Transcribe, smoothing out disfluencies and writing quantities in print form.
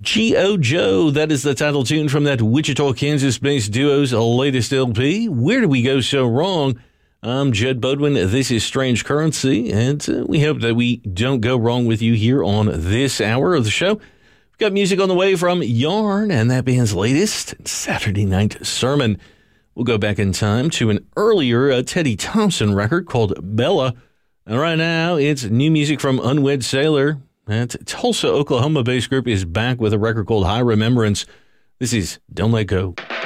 G.O. Joe, that is the title tune from that Wichita, Kansas-based duo's latest LP, Where Do We Go So Wrong? I'm Judd Bodwin. This is Strange Currency, and we hope that we don't go wrong with you here on this hour of the show. We've got music on the way from Yarn and that band's latest Saturday Night Sermon. We'll go back in time to an earlier Teddy Thompson record called Bella. And right now, it's new music from Unwed Sailor. That Tulsa, Oklahoma-based group is back with a record called High Remembrance. This is Don't Let Go.